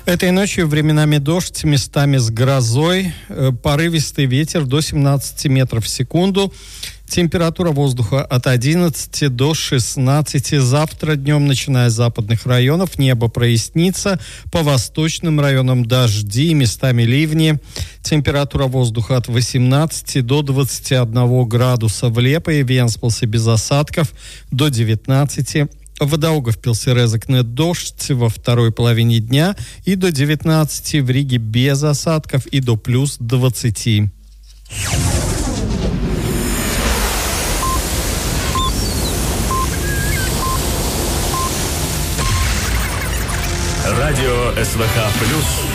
Этой ночью временами дождь, местами с грозой, порывистый ветер до 17 метров в секунду. Температура воздуха от 11 до 16. Завтра днем, начиная с западных районов, небо прояснится. По восточным районам дожди, местами ливни. Температура воздуха от 18 до 21 градуса. В Лепое, Венспилсе без осадков до 19. В Даугавпилсе, Резекне дождь во второй половине дня и до 19, в Риге без осадков и до плюс 20. Радио СВХ+.